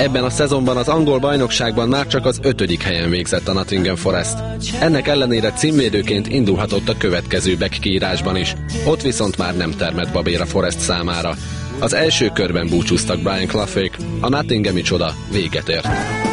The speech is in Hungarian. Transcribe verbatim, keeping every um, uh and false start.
Ebben a szezonban az angol bajnokságban már csak az ötödik helyen végzett a Nottingham Forest. Ennek ellenére címvédőként indulhatott a következő back kiírásban is. Ott viszont már nem termett babér a Forest számára. Az első körben búcsúztak Brian Cloughék, a nottinghami csoda véget ért.